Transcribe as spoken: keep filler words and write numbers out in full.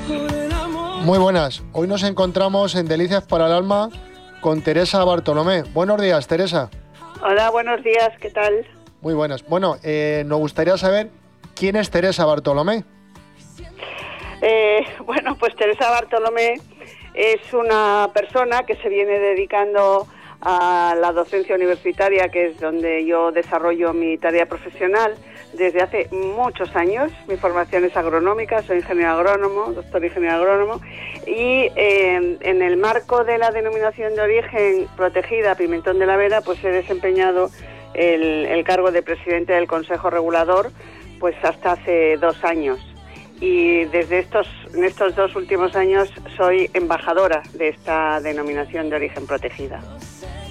Muy buenas. Hoy nos encontramos en Delicias para el Alma con Teresa Bartolomé. Buenos días, Teresa. Hola, buenos días. ¿Qué tal? Muy buenas. Bueno, eh, nos gustaría saber quién es Teresa Bartolomé. Eh, bueno, pues Teresa Bartolomé es una persona que se viene dedicando a la docencia universitaria, que es donde yo desarrollo mi tarea profesional desde hace muchos años. Mi formación es agronómica, soy ingeniero agrónomo, doctor ingeniero agrónomo, y eh, en el marco de la denominación de origen protegida Pimentón de la Vera, pues he desempeñado el, el cargo de presidente del Consejo Regulador pues hasta hace dos años. Y desde estos, en estos dos últimos años soy embajadora de esta denominación de origen protegida.